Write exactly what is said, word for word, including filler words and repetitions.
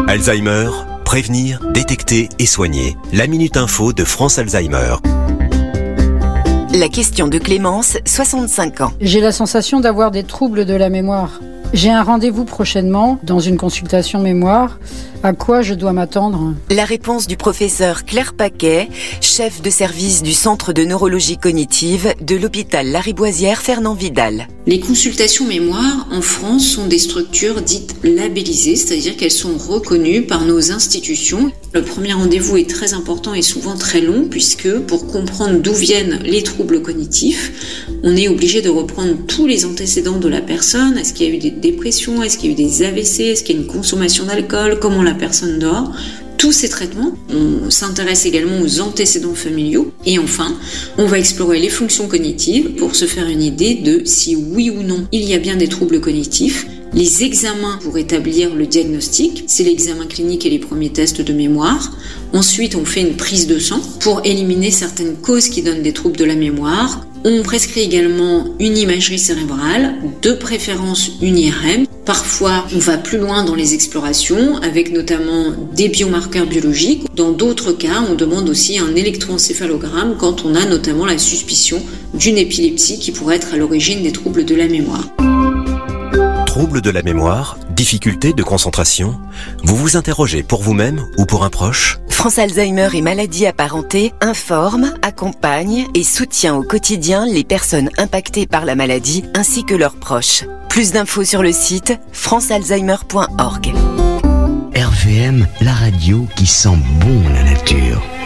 Alzheimer, prévenir, détecter et soigner. La Minute Info de France Alzheimer. La question de Clémence, soixante-cinq ans. J'ai la sensation d'avoir des troubles de la mémoire. J'ai un rendez-vous prochainement dans une consultation mémoire. À quoi je dois m'attendre ? La réponse du professeur Claire Paquet, chef de service du Centre de neurologie cognitive de l'hôpital Lariboisière Fernand Vidal. Les consultations mémoire en France sont des structures dites labellisées, c'est-à-dire qu'elles sont reconnues par nos institutions. Le premier rendez-vous est très important et souvent très long puisque pour comprendre d'où viennent les troubles cognitifs, on est obligé de reprendre tous les antécédents de la personne. Est-ce qu'il y a eu des dépressions ? Est-ce qu'il y a eu des A V C ? Est-ce qu'il y a une consommation d'alcool ? Comment la personne dort ? Tous ces traitements, on s'intéresse également aux antécédents familiaux et enfin, on va explorer les fonctions cognitives pour se faire une idée de si oui ou non il y a bien des troubles cognitifs. Les examens pour établir le diagnostic, c'est l'examen clinique et les premiers tests de mémoire. Ensuite, on fait une prise de sang pour éliminer certaines causes qui donnent des troubles de la mémoire. On prescrit également une imagerie cérébrale, de préférence une I R M. Parfois, on va plus loin dans les explorations, avec notamment des biomarqueurs biologiques. Dans d'autres cas, on demande aussi un électroencéphalogramme quand on a notamment la suspicion d'une épilepsie qui pourrait être à l'origine des troubles de la mémoire. Troubles de la mémoire, difficultés de concentration, vous vous interrogez pour vous-même ou pour un proche ? France Alzheimer et maladies apparentées informe, accompagne et soutient au quotidien les personnes impactées par la maladie ainsi que leurs proches. Plus d'infos sur le site france alzheimer point org. R V M, la radio qui sent bon la nature.